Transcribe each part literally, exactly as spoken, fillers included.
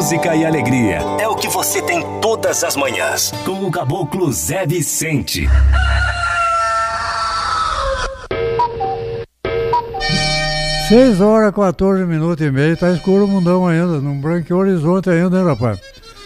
música e alegria. É o que você tem todas as manhãs. Com o Caboclo Zé Vicente. seis horas, quatorze minutos e meio, tá escuro o mundão ainda, não branqueou o horizonte ainda, hein, rapaz?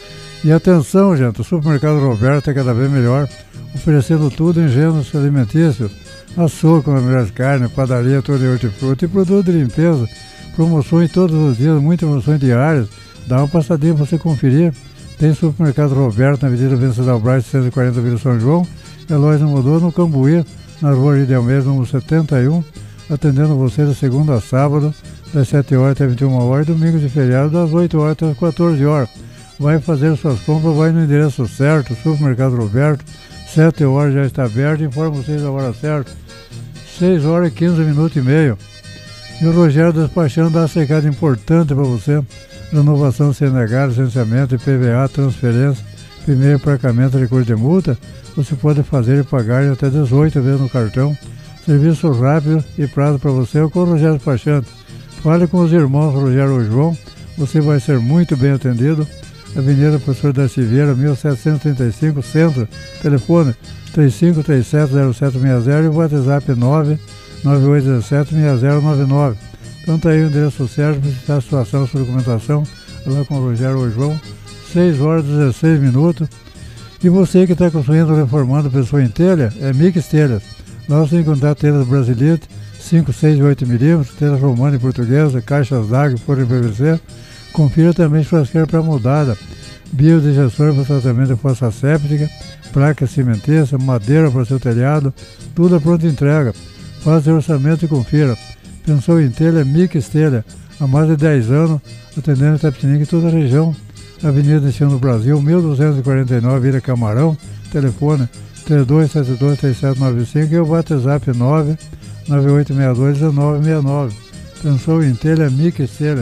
E atenção, gente, o Supermercado Roberto é cada vez melhor, oferecendo tudo em gêneros alimentícios, açúcar, melhores carne, padaria, tudo de hortifruti e produto de limpeza, promoções todos os dias, muitas promoções diárias, dá uma passadinha para você conferir. Tem Supermercado Roberto na Avenida Venceslau Braz, cento e quarenta, Vila São João, e a loja mudou no Cambuí, na Rua de Almeida, número setenta e um, atendendo você de segunda a sábado, das sete horas até vinte e uma horas, e domingos e feriados, das oito horas até as quatorze horas. Vai fazer suas compras, vai no endereço certo, Supermercado Roberto, sete horas já está aberto, informa vocês a hora certa, seis horas e quinze minutos e meio. E o Rogério despachando dá uma secada importante para você, renovação sem negar, licenciamento, I P V A, transferência, primeiro emplacamento de curso de multa, você pode fazer e pagar em até dezoito vezes no cartão. Serviço rápido e prazo para você é com o Rogério Despachante. Fale com os irmãos Rogério e João, você vai ser muito bem atendido. Avenida Professor Darcy Vieira, mil setecentos e trinta e cinco, Centro, telefone três cinco três sete zero sete seis zero e o WhatsApp nove nove oito um sete seis zero nove nove. Então tá aí o endereço certo para citar a situação, a sua documentação, lá com o Rogério e João, seis horas e dezesseis minutos. E você que está construindo ou reformando pessoa em telha, é Mix Telhas. Lá você encontrar telhas Brasilite, cinco, seis e oito milímetros, telhas romana e portuguesa, caixas d'água, forro de P V C. Confira também churrasqueira pré-moldada, biodigestor para tratamento de fossa séptica, placa cimentícia, madeira para seu telhado, tudo a pronta entrega. Faça o orçamento e confira. Pensou em telha, Mix Telha, há mais de dez anos, atendendo Itapetininga e toda a região. Avenida Destino Brasil, mil duzentos e quarenta e nove, Vila Camarão, telefone três dois sete dois, três sete nove cinco e o WhatsApp nove nove oito seis dois um nove seis nove. Pensou em telha, Mix Telha.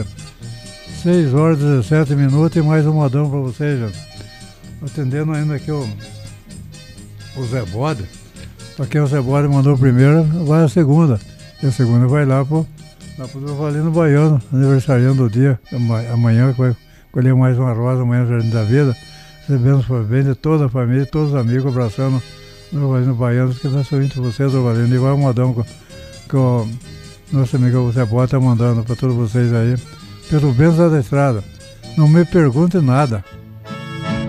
seis horas e dezessete minutos e mais um modão para vocês, gente. Atendendo ainda aqui o, o Zé Bode. Para quem o Zé Bode mandou primeiro, vai a segunda. E a segunda vai lá pro, lá pro Durvalino Baiano, aniversariando do dia. Amanhã vai colher mais uma rosa, amanhã no Jardim da Vida. Recebendo por bem de toda a família, todos os amigos, abraçando o Durvalino Baiano, que nós somos de vocês, Durvalino. E vai um modão que, que o nosso amigo Zé Bode está mandando para todos vocês aí. Pelo bem da estrada. Não me pergunte nada.